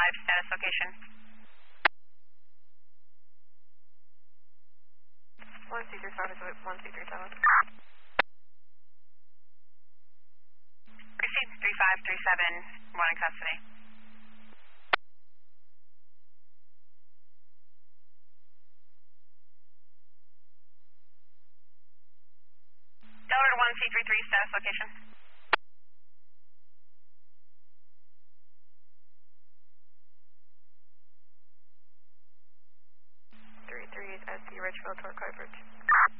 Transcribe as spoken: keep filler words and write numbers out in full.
five, status location. one C three five is one C three seven. Received three five three seven, one in custody. Delaware to one C three three, status location. three three is S C Ridgefield toward Kuiper.